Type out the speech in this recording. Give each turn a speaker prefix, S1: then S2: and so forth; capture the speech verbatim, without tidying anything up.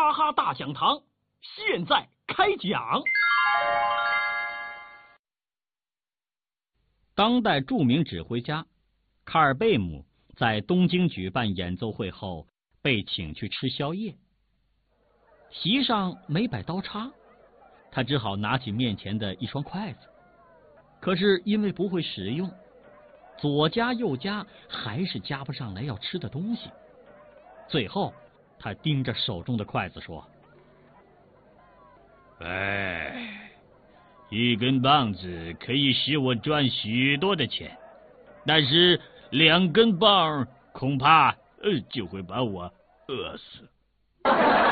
S1: 哈哈大讲堂现在开讲。当代著名指挥家卡尔贝姆在东京举办演奏会后被请去吃宵夜，席上没摆刀叉，他只好拿起面前的一双筷子，可是因为不会使用，左夹右夹还是夹不上来要吃的东西。最后他盯着手中的筷子说：哎，一根棒子可以使我赚许多的钱，但是两根棒恐怕呃就会把我饿死。